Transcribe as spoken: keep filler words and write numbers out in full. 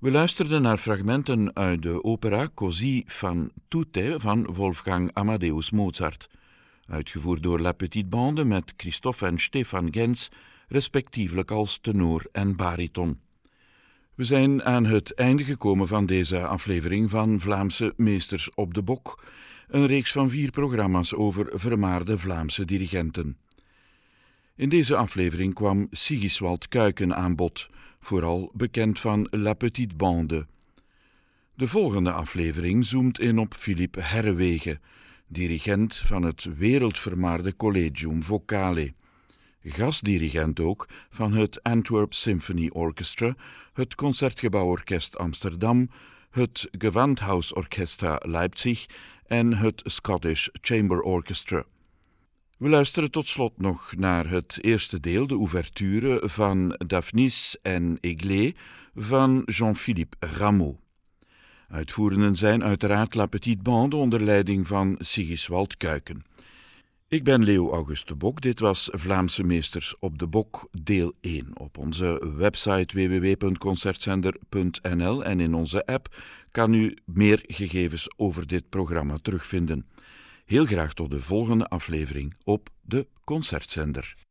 We luisterden naar fragmenten uit de opera Così fan tutte van Wolfgang Amadeus Mozart, uitgevoerd door La Petite Bande met Christophe en Stefan Gens, respectievelijk als tenor en bariton. We zijn aan het einde gekomen van deze aflevering van Vlaamse Meesters op de Bok, een reeks van vier programma's over vermaarde Vlaamse dirigenten. In deze aflevering kwam Sigiswald Kuiken aan bod, vooral bekend van La Petite Bande. De volgende aflevering zoomt in op Philippe Herreweghe, dirigent van het wereldvermaarde Collegium Vocale. Gastdirigent ook van het Antwerp Symphony Orchestra, het Concertgebouworkest Amsterdam, het Gewandhausorchestra Leipzig en het Scottish Chamber Orchestra. We luisteren tot slot nog naar het eerste deel, de ouverture van Daphnis en Aiglé van Jean-Philippe Rameau. Uitvoerenden zijn uiteraard La Petite Bande onder leiding van Sigiswald Kuiken. Ik ben Leo Auguste Bok, dit was Vlaamse Meesters op de Bok, deel één. Op onze website w w w punt concertzender punt n l en in onze app kan u meer gegevens over dit programma terugvinden. Heel graag tot de volgende aflevering op de Concertzender.